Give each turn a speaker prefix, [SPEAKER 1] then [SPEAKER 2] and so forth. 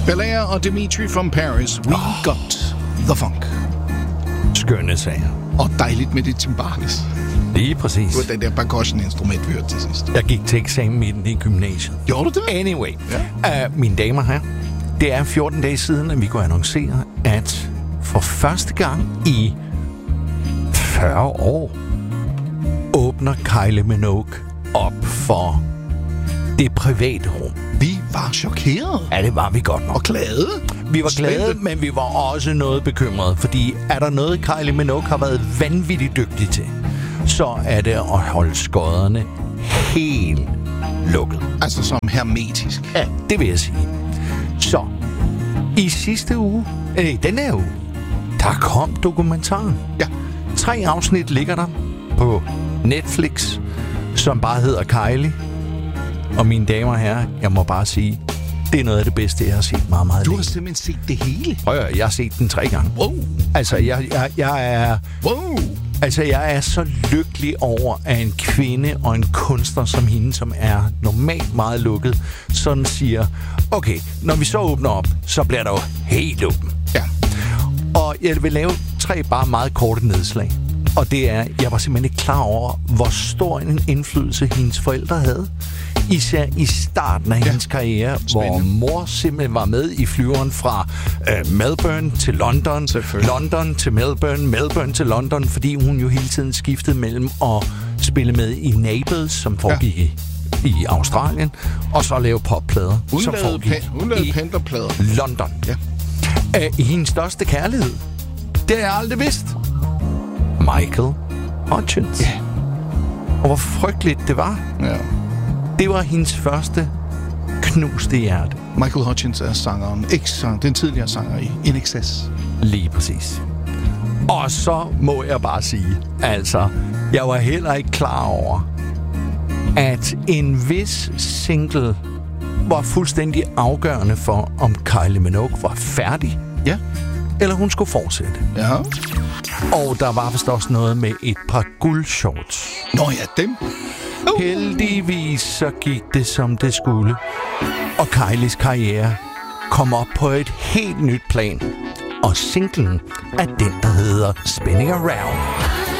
[SPEAKER 1] Belair og Dimitri from Paris. We got the funk.
[SPEAKER 2] Skønne sager.
[SPEAKER 1] Og dejligt med det timbales.
[SPEAKER 2] Lige præcis.
[SPEAKER 1] Det var den der percussion-instrument, vi hørte til sidst.
[SPEAKER 2] Jeg gik til eksamen i den i gymnasiet.
[SPEAKER 1] Gjorde du det?
[SPEAKER 2] Anyway. Ja. Mine damer her, det er 14 dage siden, at vi kunne annoncere, at for første gang i 40 år åbner Kylie Minogue op for det private rum.
[SPEAKER 1] Vi var chokerede.
[SPEAKER 2] Ja, det var vi godt nok.
[SPEAKER 1] Og glade.
[SPEAKER 2] Vi var glade, men vi var også noget bekymrede, fordi er der noget, Kylie Minogue har været vanvittigt dygtig til, så er det at holde skodderne helt lukket.
[SPEAKER 1] Altså som hermetisk.
[SPEAKER 2] Ja, det vil jeg sige. Så, i sidste uge, den her uge, der kom dokumentaren.
[SPEAKER 1] Ja.
[SPEAKER 2] 3 afsnit ligger der på Netflix, som bare hedder Kylie. Og mine damer og herrer, jeg må bare sige, det er noget af det bedste, jeg har set meget, meget
[SPEAKER 1] Du
[SPEAKER 2] længe.
[SPEAKER 1] har simpelthen set det hele?
[SPEAKER 2] Prøv at, jeg har set den 3 gange.
[SPEAKER 1] Wow.
[SPEAKER 2] Altså, jeg er...
[SPEAKER 1] Wow.
[SPEAKER 2] Altså, jeg er så lykkelig over, at en kvinde og en kunstner som hende, som er normalt meget lukket, sådan siger, okay, når vi så åbner op, så bliver der jo helt åben.
[SPEAKER 1] Ja.
[SPEAKER 2] Og jeg vil lave 3 bare meget korte nedslag. Og det er, jeg var simpelthen ikke klar over, hvor stor en indflydelse hendes forældre havde. Især i starten af hendes karriere, hvor mor simpelthen var med i flyveren fra Melbourne til London, London til Melbourne, Melbourne til London, fordi hun jo hele tiden skiftede mellem at spille med i Neighbours, som foregik i Australien, og så lave popplader, som foregik i
[SPEAKER 1] pendlerplader.
[SPEAKER 2] London.
[SPEAKER 1] Ja.
[SPEAKER 2] Hendes største kærlighed, det har jeg aldrig vidst. Michael Hutchence.
[SPEAKER 1] Ja.
[SPEAKER 2] Og hvor frygteligt det var.
[SPEAKER 1] Ja.
[SPEAKER 2] Det var hendes første knuste hjerte.
[SPEAKER 1] Michael Hutchence er sangeren, den tidligere sanger i In Excess.
[SPEAKER 2] Lige præcis. Og så må jeg bare sige, altså, jeg var heller ikke klar over, at en vis single var fuldstændig afgørende for, om Kylie Minogue var færdig.
[SPEAKER 1] Ja.
[SPEAKER 2] Eller hun skulle fortsætte.
[SPEAKER 1] Ja.
[SPEAKER 2] Og der var vist også noget med et par guldshorts.
[SPEAKER 1] Nå ja, dem.
[SPEAKER 2] Heldigvis så gik det, som det skulle. Og Kylies karriere kom op på et helt nyt plan. Og singlen er den, der hedder Spinning Around.